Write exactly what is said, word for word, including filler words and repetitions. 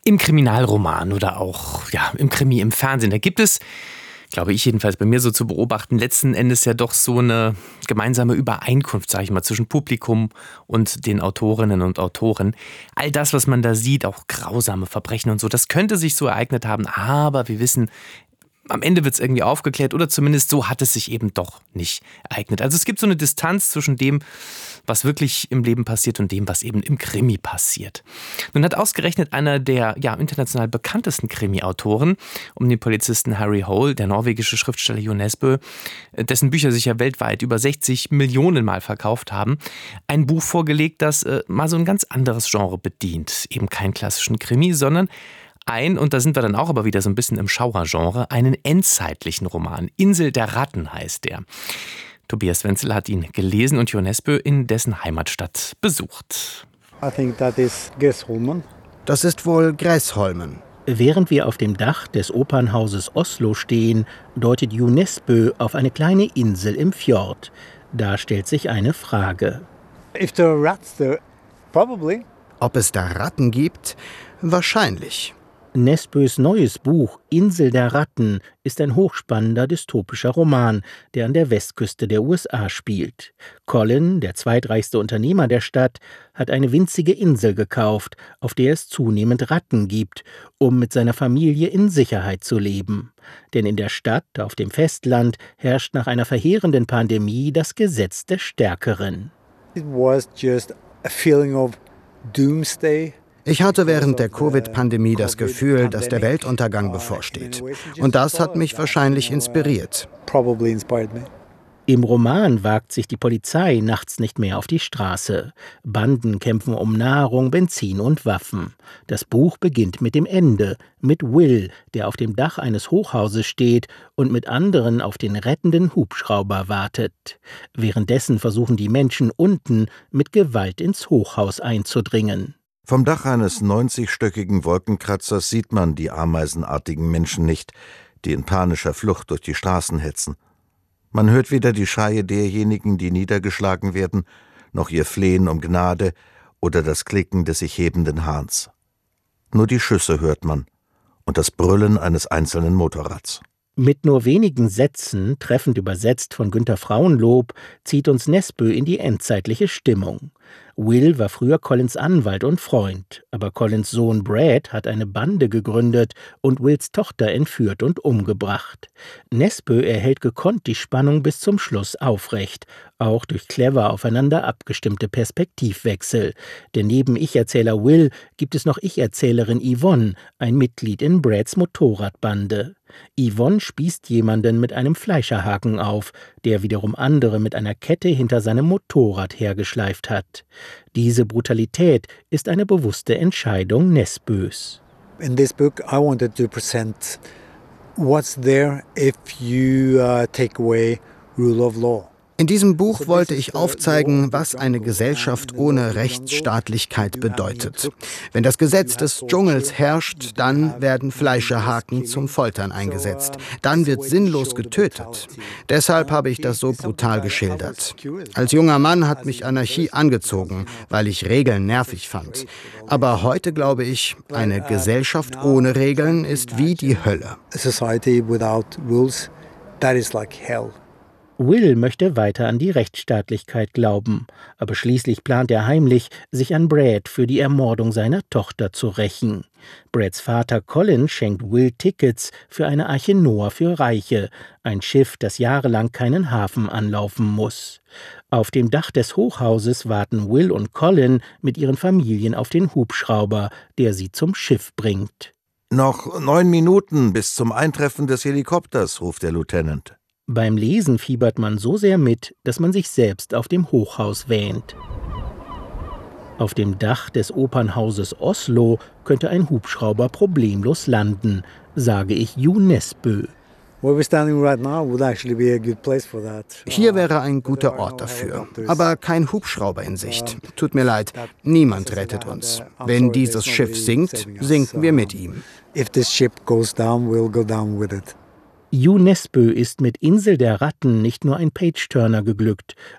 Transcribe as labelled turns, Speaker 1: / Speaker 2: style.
Speaker 1: Im Kriminalroman oder auch ja, im Krimi im Fernsehen, da gibt es, glaube ich jedenfalls bei mir so zu beobachten, letzten Endes ja doch so eine gemeinsame Übereinkunft, sage ich mal, zwischen Publikum und den Autorinnen und Autoren. All das, was man da sieht, auch grausame Verbrechen und so, das könnte sich so ereignet haben, aber wir wissen, am Ende wird es irgendwie aufgeklärt oder zumindest so hat es sich eben doch nicht ereignet. Also es gibt so eine Distanz zwischen dem, was wirklich im Leben passiert und dem, was eben im Krimi passiert. Nun hat ausgerechnet einer der ja, international bekanntesten Krimi-Autoren um den Polizisten Harry Hole, der norwegische Schriftsteller Jo Nesbø, dessen Bücher sich ja weltweit über sechzig Millionen Mal verkauft haben, ein Buch vorgelegt, das äh, mal so ein ganz anderes Genre bedient. Eben keinen klassischen Krimi, sondern ein, und da sind wir dann auch aber wieder so ein bisschen im Schauergenre, einen endzeitlichen Roman. Insel der Ratten heißt der. Tobias Wenzel hat ihn gelesen und Jo Nesbø in dessen Heimatstadt besucht.
Speaker 2: I think that is Gressholmen.
Speaker 3: Das ist wohl Gressholmen.
Speaker 4: Während wir auf dem Dach des Opernhauses Oslo stehen, deutet Jo Nesbø auf eine kleine Insel im Fjord. Da stellt sich eine Frage.
Speaker 2: If there are rats there, probably.
Speaker 3: Ob es da Ratten gibt? Wahrscheinlich.
Speaker 4: Nesbøs neues Buch Insel der Ratten ist ein hochspannender dystopischer Roman, der an der Westküste der U S A spielt. Colin, der zweitreichste Unternehmer der Stadt, hat eine winzige Insel gekauft, auf der es zunehmend Ratten gibt, um mit seiner Familie in Sicherheit zu leben. Denn in der Stadt, auf dem Festland, herrscht nach einer verheerenden Pandemie das Gesetz des Stärkeren.
Speaker 2: It was just a feeling of doomsday.
Speaker 3: Ich hatte während der Covid-Pandemie das Gefühl, dass der Weltuntergang bevorsteht. Und das hat mich wahrscheinlich inspiriert.
Speaker 4: Im Roman wagt sich die Polizei nachts nicht mehr auf die Straße. Banden kämpfen um Nahrung, Benzin und Waffen. Das Buch beginnt mit dem Ende, mit Will, der auf dem Dach eines Hochhauses steht und mit anderen auf den rettenden Hubschrauber wartet. Währenddessen versuchen die Menschen unten mit Gewalt ins Hochhaus einzudringen.
Speaker 5: Vom Dach eines neunzigstöckigen Wolkenkratzers sieht man die ameisenartigen Menschen nicht, die in panischer Flucht durch die Straßen hetzen. Man hört weder die Schreie derjenigen, die niedergeschlagen werden, noch ihr Flehen um Gnade oder das Klicken des sich hebenden Hahns. Nur die Schüsse hört man und das Brüllen eines einzelnen Motorrads.
Speaker 4: Mit nur wenigen Sätzen, treffend übersetzt von Günter Frauenlob, zieht uns Nesbø in die endzeitliche Stimmung. Will war früher Collins Anwalt und Freund, aber Collins Sohn Brad hat eine Bande gegründet und Wills Tochter entführt und umgebracht. Nesbø erhält gekonnt die Spannung bis zum Schluss aufrecht, auch durch clever aufeinander abgestimmte Perspektivwechsel. Denn neben Ich-Erzähler Will gibt es noch Ich-Erzählerin Yvonne, ein Mitglied in Brads Motorradbande. Yvonne spießt jemanden mit einem Fleischerhaken auf, der wiederum andere mit einer Kette hinter seinem Motorrad hergeschleift hat. Diese Brutalität ist eine bewusste Entscheidung Nesbøs.
Speaker 2: In this book I wanted to present what's there if you uh, take away rule of law.
Speaker 3: In diesem Buch wollte ich aufzeigen, was eine Gesellschaft ohne Rechtsstaatlichkeit bedeutet. Wenn das Gesetz des Dschungels herrscht, dann werden Fleischerhaken zum Foltern eingesetzt. Dann wird sinnlos getötet. Deshalb habe ich das so brutal geschildert. Als junger Mann hat mich Anarchie angezogen, weil ich Regeln nervig fand. Aber heute glaube ich, eine Gesellschaft ohne Regeln ist wie die Hölle.
Speaker 2: A society without rules, that is like hell.
Speaker 4: Will möchte weiter an die Rechtsstaatlichkeit glauben, aber schließlich plant er heimlich, sich an Brad für die Ermordung seiner Tochter zu rächen. Brads Vater Colin schenkt Will Tickets für eine Arche Noah für Reiche, ein Schiff, das jahrelang keinen Hafen anlaufen muss. Auf dem Dach des Hochhauses warten Will und Colin mit ihren Familien auf den Hubschrauber, der sie zum Schiff bringt.
Speaker 5: »Noch neun Minuten bis zum Eintreffen des Helikopters«, ruft der Lieutenant.
Speaker 4: Beim Lesen fiebert man so sehr mit, dass man sich selbst auf dem Hochhaus wähnt. Auf dem Dach des Opernhauses Oslo könnte ein Hubschrauber problemlos landen, sage ich Jo Nesbø.
Speaker 3: Hier wäre ein guter Ort dafür, aber kein Hubschrauber in Sicht. Tut mir leid, niemand rettet uns. Wenn dieses Schiff sinkt, sinken wir mit ihm.
Speaker 4: Jo Nesbø ist mit Insel der Ratten nicht nur ein Page-Turner geglückt,